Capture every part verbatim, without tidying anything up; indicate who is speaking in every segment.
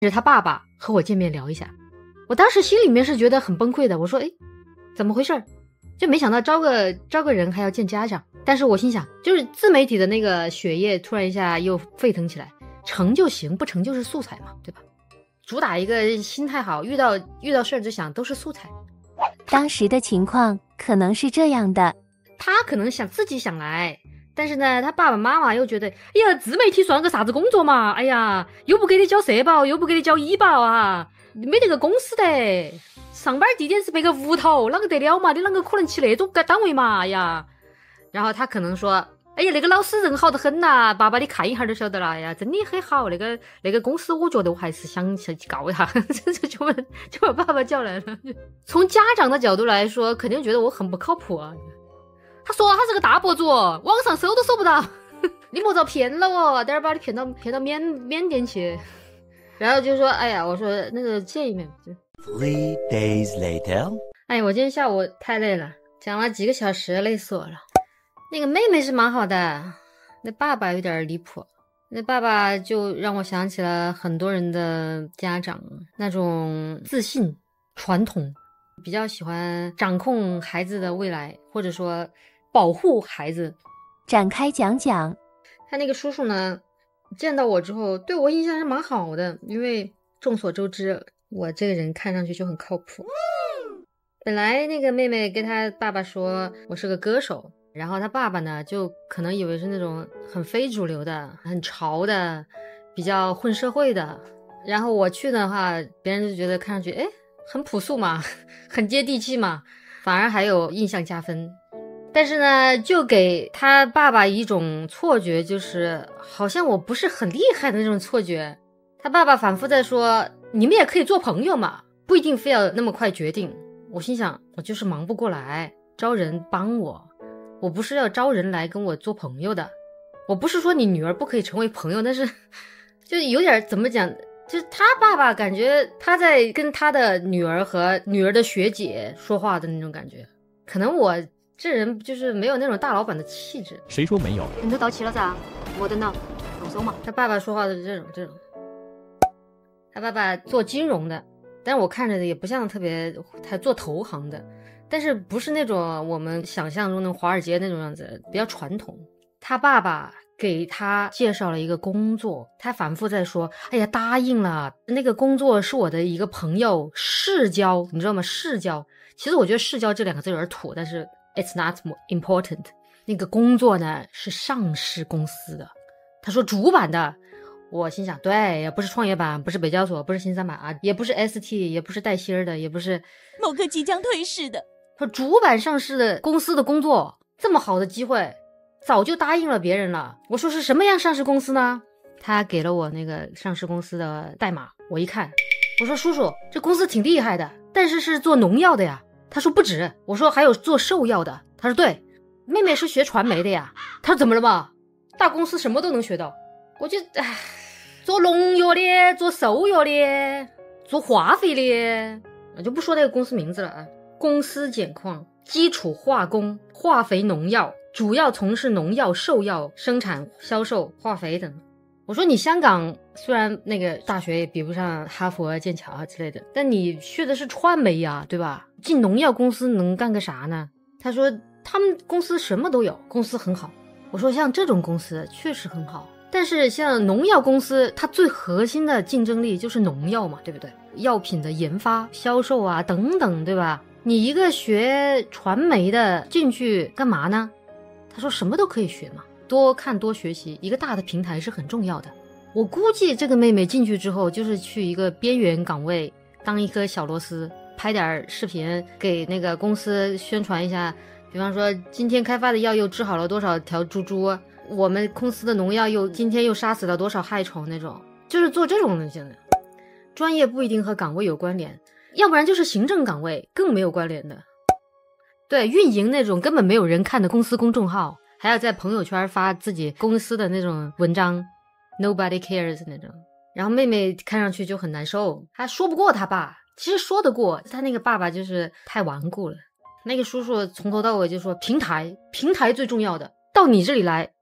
Speaker 1: 是他爸爸和我见面聊一下。我当时心里面是觉得很崩溃的，我说诶，怎么回事？就没想到招个招个人还要见家长。但是我心想，就是自媒体的那个血液突然一下又沸腾起来，成就行，不成就是素材嘛，对吧？主打一个心态好，遇到遇到事儿就想都是素材。
Speaker 2: 当时的情况可能是这样的，
Speaker 1: 他可能想自己想来，但是呢他爸爸妈妈又觉得，哎呀，自媒体算个啥子工作嘛，哎呀，又不给你交社保，又不给你交医保啊，没得个公司的，上班地点是别个屋头，啷个得了嘛，你啷个可能去那种单位嘛，哎呀。然后他可能说，哎呀，那个老师人好得很呐，爸爸你看一下就晓得了，哎呀，真的很好，那个那个公司我觉得我还是想去告一下，这就把就把爸爸叫来了。从家长的角度来说，肯定觉得我很不靠谱啊。他说他是个大博主，网上搜都搜不到，你莫遭骗了哦，待会儿把你骗到骗到缅缅甸去。然后就说，哎呀，我说那个见一面。
Speaker 3: Three days later，
Speaker 1: 哎呀，我今天下午太累了，讲了几个小时，累死我了。那个妹妹是蛮好的，那爸爸有点离谱。那爸爸就让我想起了很多人的家长，那种自信、传统，比较喜欢掌控孩子的未来，或者说保护孩子。
Speaker 2: 展开讲讲。
Speaker 1: 他那个叔叔呢，见到我之后对我印象是蛮好的，因为众所周知，我这个人看上去就很靠谱。本来那个妹妹跟他爸爸说我是个歌手，然后他爸爸呢就可能以为是那种很非主流的、很潮的、比较混社会的。然后我去的话，别人就觉得看上去诶很朴素嘛，很接地气嘛，反而还有印象加分。但是呢，就给他爸爸一种错觉，就是好像我不是很厉害的那种错觉。他爸爸反复在说，你们也可以做朋友嘛，不一定非要那么快决定。我心想，我就是忙不过来，招人帮我，我不是要招人来跟我做朋友的。我不是说你女儿不可以成为朋友，但是就有点怎么讲，就是他爸爸感觉他在跟他的女儿和女儿的学姐说话的那种感觉。可能我这人就是没有那种大老板的气质。
Speaker 4: 谁说没有？
Speaker 1: 你都到齐了噻，没等到动手嘛。他爸爸说话的这种这种，他爸爸做金融的，但是我看着也不像特别，他做投行的，但是不是那种我们想象中的华尔街那种样子，比较传统。他爸爸给他介绍了一个工作，他反复在说，哎呀答应了，那个工作是我的一个朋友世交，你知道吗？世交，其实我觉得世交这两个字有点土，但是 it's not important。 那个工作呢是上市公司的，他说主板的。我心想，对，也不是创业板，不是北交所，不是新三板啊，也不是 S T， 也不是带薪儿的，也不是
Speaker 2: 某个即将退市的。
Speaker 1: 说主板上市的公司的工作，这么好的机会早就答应了别人了。我说是什么样上市公司呢？他给了我那个上市公司的代码，我一看，我说叔叔，这公司挺厉害的，但是是做农药的呀。他说不止，我说还有做兽药的。他说对，妹妹是学传媒的呀。他说怎么了嘛？大公司什么都能学到。我就唉，做农药的，做兽药的，做化肥的，我就不说那个公司名字了啊。公司简况：基础化工、化肥、农药，主要从事农药、兽药生产、销售、化肥等。我说你香港虽然那个大学也比不上哈佛、剑桥啊之类的，但你学的是传媒呀，对吧？进农药公司能干个啥呢？他说他们公司什么都有，公司很好。我说像这种公司确实很好。但是像农药公司，它最核心的竞争力就是农药嘛，对不对？药品的研发、销售啊等等，对吧？你一个学传媒的进去干嘛呢？他说什么都可以学嘛，多看多学习，一个大的平台是很重要的。我估计这个妹妹进去之后就是去一个边缘岗位当一颗小螺丝，拍点视频给那个公司宣传一下，比方说今天开发的药又治好了多少条猪猪，我们公司的农药又今天又杀死了多少害虫，那种就是做这种东西的。专业不一定和岗位有关联，要不然就是行政岗位更没有关联的。对，运营那种根本没有人看的公司公众号，还要在朋友圈发自己公司的那种文章 nobody cares 那种。然后妹妹看上去就很难受，她说不过她爸，其实说得过，她那个爸爸就是太顽固了。那个叔叔从头到尾就说平台平台最重要的，到你这里来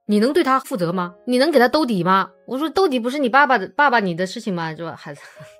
Speaker 1: 你能对他负责吗？你能给他兜底吗？我说兜底不是你爸爸的爸爸你的事情吗？是吧？孩子。